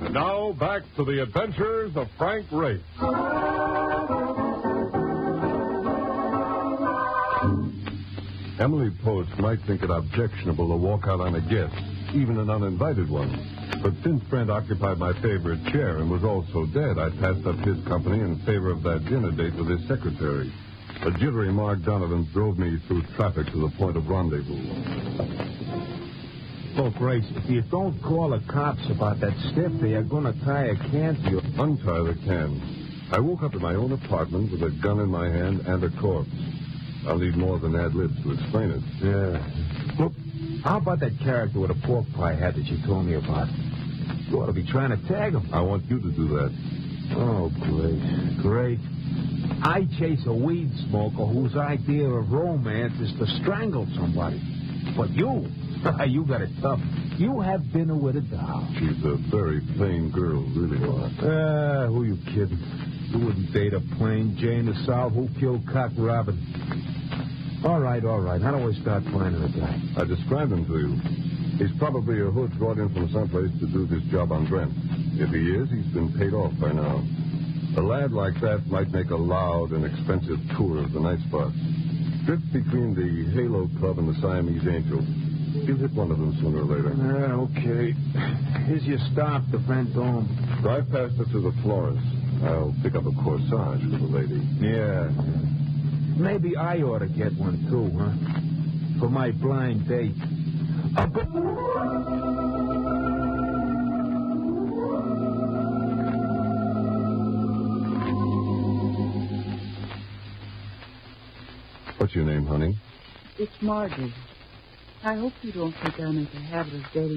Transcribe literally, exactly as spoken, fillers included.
Now, back to the adventures of Frank Race. Emily Post might think it objectionable to walk out on a guest, even an uninvited one. But since Brent occupied my favorite chair and was also dead, I passed up his company in favor of that dinner date with his secretary. A jittery Mark Donovan drove me through traffic to the point of rendezvous. Look, Race, if you don't call the cops about that stiff, they are going to tie a can to you. Untie the can. I woke up in my own apartment with a gun in my hand and a corpse. I'll need more than ad libs to explain it. Yeah. Look, how about that character with a pork pie hat that you told me about? You ought to be trying to tag him. I want you to do that. Oh, great. Great. I chase a weed smoker whose idea of romance is to strangle somebody. But you, you got it tough. You have dinner with a doll. She's a very plain girl, really, Mark. Ah, uh, who you kidding? You wouldn't date a plain Jane the South who killed Cock Robin. All right, all right. How do I start finding the guy? I described him to you. He's probably a hood brought in from someplace to do this job on Brent. If he is, he's been paid off by now. A lad like that might make a loud and expensive tour of the night spots. Drift between the Halo Club and the Siamese Angel. He'll hit one of them sooner or later. Yeah, okay. Here's your stop, the Vendome. Drive past it to the Florence. I'll pick up a corsage for the lady. Yeah. Maybe I ought to get one, too, huh? For my blind date. I'll go... What's your name, honey? It's Margie. I hope you don't think I'm in the habit of dating